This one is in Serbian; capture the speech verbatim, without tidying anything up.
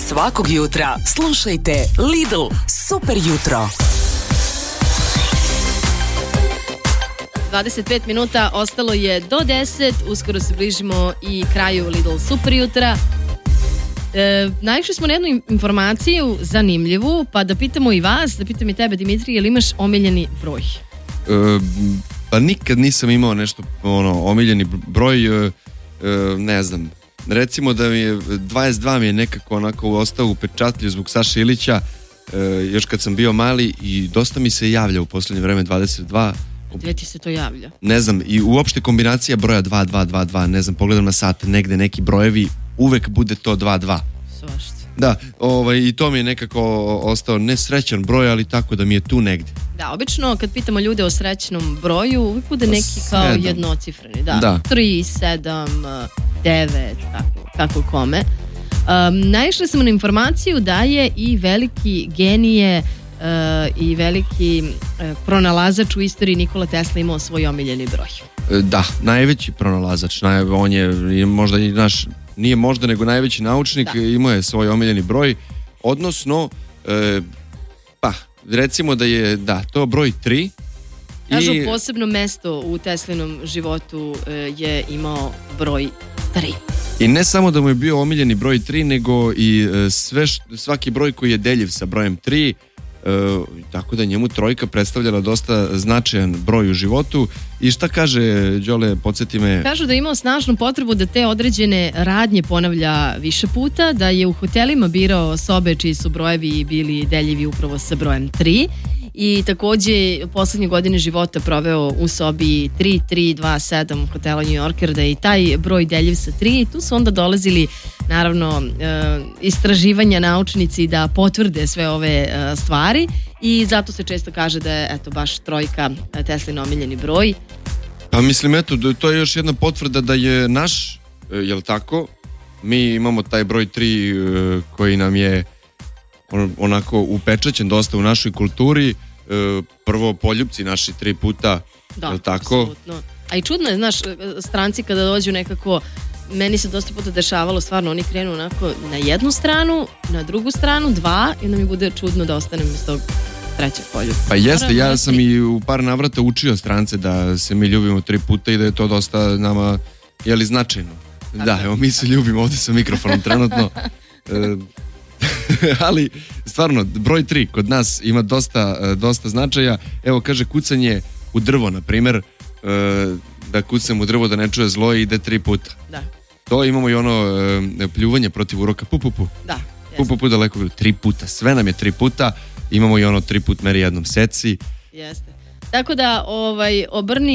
Svakog jutra slušajte Lidl Super jutro. dvadeset pet minuta ostalo je do deset, uskoro se bližimo i kraju Lidl Super jutra. E, naišli smo na jednu informaciju zanimljivu, pa da pitamo i vas, da pitam i tebe, Dimitri, jel imaš omiljeni broj? E, pa nikad nisam imao nešto ono, omiljeni broj, e, ne znam, recimo da mi je dvadeset dva mi je nekako onako ostao upečatljiv zbog Saše Ilića, e, još kad sam bio mali i dosta mi se javlja u posljednje vreme dvadeset dva. Gdje ti se to javlja? Ne znam, i uopšte kombinacija broja dva dva dva dva, ne znam, pogledam na sat, negde neki brojevi, uvek bude to dva dva. Svašta. Da, ovaj, i to mi je nekako ostao nesrećan broj, ali tako da mi je tu negde. Da, obično kad pitamo ljude o srećnom broju, uvijek bude neki kao sedam. jednocifreni. Da, da. tri, sedam, devet, tako, kako kome. Um, naišli smo na informaciju da je i veliki genije uh, i veliki uh, pronalazač u istoriji Nikola Tesla imao svoj omiljeni broj. Da, najveći pronalazač, naj, on je, je možda i naš, nije možda nego najveći naučnik, da. Imao je svoj omiljeni broj, odnosno e, pa recimo da je da, to broj tri. Kažu i... posebno mesto u Teslinom životu e, je imao broj tri. I ne samo da mu je bio omiljeni broj tri, nego i e, sve š, svaki broj koji je deljiv sa brojem tri, e, tako da njemu trojka predstavljala dosta značajan broj u životu. I šta kaže, Đole, podsjeti me? Kažu da je imao snažnu potrebu da te određene radnje ponavlja više puta, da je u hotelima birao sobe čiji su brojevi bili deljivi upravo sa brojem tri. I takođe poslednje godine života proveo u sobi tri tri dva sedam hotela New Yorker, da je i taj broj deljiv sa tri. I tu su onda dolazili naravno istraživanja, naučnici da potvrde sve ove stvari i zato se često kaže da je eto baš trojka Teslin omiljeni broj. Pa mislim, eto, to je još jedna potvrda da je naš, jel tako, mi imamo taj broj tri koji nam je onako upečaćen dosta u našoj kulturi. Prvo poljupci naši tri puta, da, jel tako? Apsolutno. A i čudno je, znaš, stranci kada dođu nekako, meni se dosta puta dešavalo, stvarno oni krenu onako na jednu stranu, na drugu stranu, dva, i onda mi bude čudno da ostanem iz tog trećeg poljuba. Pa jeste, ja sam i u par navrata učio strance da se mi ljubimo tri puta i da je to dosta nama, jeli, značajno. Tako. Da, evo, mi se ljubimo ovdje sa mikrofonom trenutno. e, ali stvarno broj tri kod nas ima dosta, dosta značaja. Evo, kaže, kucanje u drvo, na primjer, da kucam u drvo da ne čuje zlo i ide tri puta. Da. To imamo i ono pljuvanje protiv uroka, pu pu pu. Da, pu pu pu daleko, tri puta, sve nam je tri puta. Imamo i ono tri put meri jednom seci. Jeste. Tako da ovaj obrni